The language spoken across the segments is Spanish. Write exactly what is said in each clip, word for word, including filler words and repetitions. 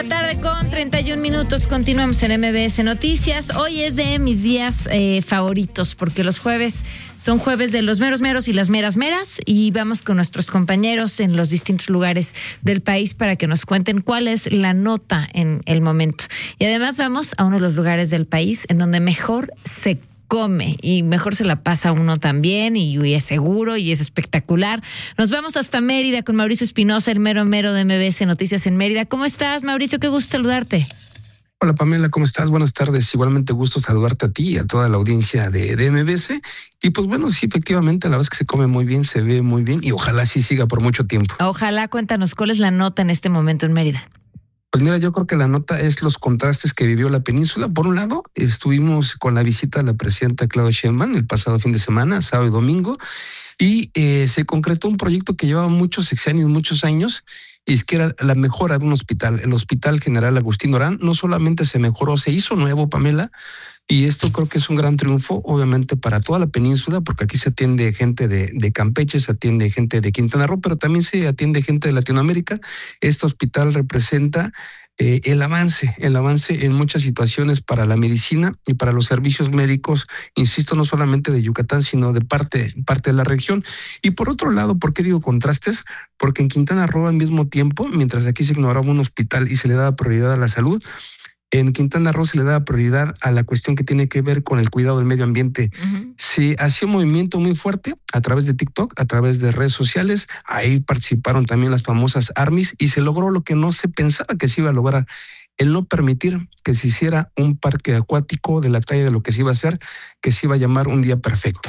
Tarde con treinta y un minutos, continuamos en M B S Noticias. Hoy es de mis días eh, favoritos, porque los jueves son jueves de los meros meros y las meras meras, y vamos con nuestros compañeros en los distintos lugares del país para que nos cuenten cuál es la nota en el momento. Y además vamos a uno de los lugares del país en donde mejor se come y mejor se la pasa uno también, y, y es seguro y es espectacular. Nos vamos hasta Mérida con Mauricio Espinosa, el mero mero de M B S Noticias en Mérida. ¿Cómo estás, Mauricio? Qué gusto saludarte. Hola, Pamela, ¿cómo estás? Buenas tardes. Igualmente gusto saludarte a ti y a toda la audiencia de, de M B S. Y pues bueno, sí, efectivamente, la verdad es que se come muy bien, se ve muy bien y ojalá sí siga por mucho tiempo. Ojalá. Cuéntanos, ¿cuál es la nota en este momento en Mérida? Pues mira, yo creo que la nota es los contrastes que vivió la península. Por un lado, estuvimos con la visita de la presidenta Claudia Sheinbaum el pasado fin de semana, sábado y domingo, y eh, se concretó un proyecto que llevaba muchos sexenios, muchos años, y es que era la mejora de un hospital. El Hospital General Agustín Orán no solamente se mejoró, se hizo nuevo, Pamela, y esto creo que es un gran triunfo, obviamente, para toda la península, porque aquí se atiende gente de, de Campeche, se atiende gente de Quintana Roo, pero también se atiende gente de Latinoamérica. Este hospital representa eh, el avance, el avance en muchas situaciones para la medicina y para los servicios médicos, insisto, no solamente de Yucatán, sino de parte, parte de la región. Y por otro lado, ¿por qué digo contrastes? Porque en Quintana Roo, al mismo tiempo, mientras aquí se ignoraba un hospital y se le daba prioridad a la salud, en Quintana Roo se le da prioridad a la cuestión que tiene que ver con el cuidado del medio ambiente. Uh-huh. Se hacía un movimiento muy fuerte a través de TikTok, a través de redes sociales. Ahí participaron también las famosas ARMYs y se logró lo que no se pensaba que se iba a lograr: el no permitir que se hiciera un parque acuático de la talla de lo que se iba a hacer, que se iba a llamar Un Día Perfecto.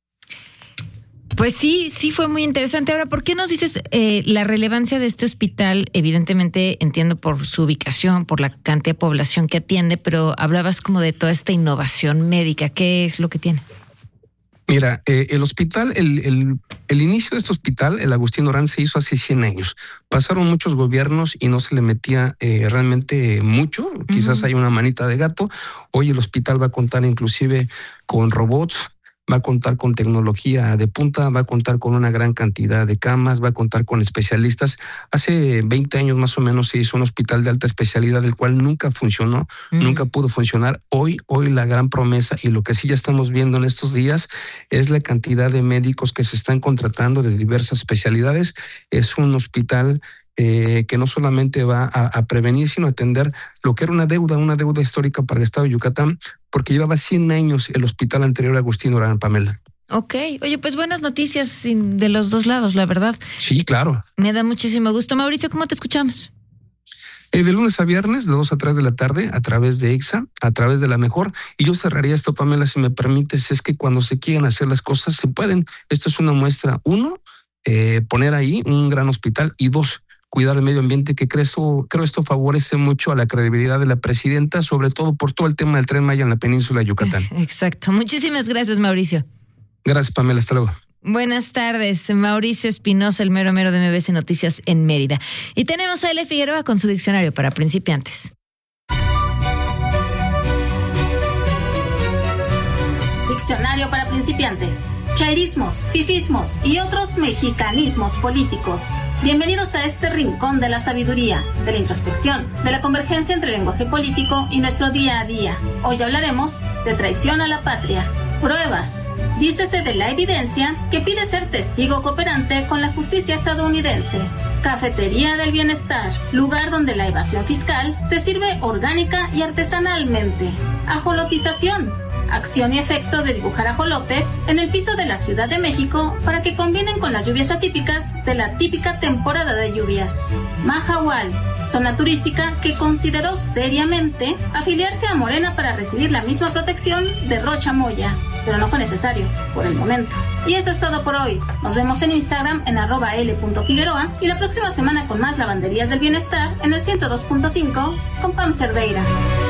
Pues sí, sí fue muy interesante. Ahora, ¿por qué nos dices eh, la relevancia de este hospital? Evidentemente entiendo por su ubicación, por la cantidad de población que atiende, pero hablabas como de toda esta innovación médica. ¿Qué es lo que tiene? Mira, eh, el hospital, el, el, el inicio de este hospital, el Agustín Orán, se hizo hace cien años. Pasaron muchos gobiernos y no se le metía eh, realmente mucho. Quizás uh-huh. hay una manita de gato. Hoy el hospital va a contar inclusive con robots, va a contar con tecnología de punta, va a contar con una gran cantidad de camas, va a contar con especialistas. Hace veinte años más o menos se hizo un hospital de alta especialidad, el cual nunca funcionó, mm. nunca pudo funcionar. Hoy, hoy la gran promesa y lo que sí ya estamos viendo en estos días es la cantidad de médicos que se están contratando de diversas especialidades. Es un hospital Eh, que no solamente va a, a prevenir, sino a atender lo que era una deuda, una deuda histórica para el estado de Yucatán, porque llevaba cien años el hospital anterior a Agustín Orán, Pamela. Ok, oye, pues buenas noticias de los dos lados, la verdad. Sí, claro. Me da muchísimo gusto. Mauricio, ¿cómo te escuchamos? Eh, de lunes a viernes, de dos a tres de la tarde, a través de EXA, a través de La Mejor. Y yo cerraría esto, Pamela, si me permites, es que cuando se quieren hacer las cosas, se pueden. Esto es una muestra. Uno, eh, poner ahí un gran hospital, y dos, cuidar el medio ambiente, que creo, creo esto favorece mucho a la credibilidad de la presidenta, sobre todo por todo el tema del Tren Maya en la península de Yucatán. Exacto. Muchísimas gracias, Mauricio. Gracias, Pamela. Hasta luego. Buenas tardes, Mauricio Espinosa, el mero mero de M B S Noticias en Mérida. Y tenemos a Ele Figueroa con su diccionario para principiantes. Diccionario para principiantes. Chairismos, fifismos y otros mexicanismos políticos. Bienvenidos a este rincón de la sabiduría, de la introspección, de la convergencia entre el lenguaje político y nuestro día a día. Hoy hablaremos de traición a la patria. Pruebas. Dícese de la evidencia que pide ser testigo cooperante con la justicia estadounidense. Cafetería del bienestar, lugar donde la evasión fiscal se sirve orgánica y artesanalmente. Ajolotización. Acción y efecto de dibujar ajolotes en el piso de la Ciudad de México para que combinen con las lluvias atípicas de la típica temporada de lluvias. Mahahual, zona turística que consideró seriamente afiliarse a Morena para recibir la misma protección de Rocha Moya, pero no fue necesario por el momento. Y eso es todo por hoy. Nos vemos en Instagram en arroba ele punto figueroa y la próxima semana con más lavanderías del bienestar en el ciento dos punto cinco con Pam Cerdeira.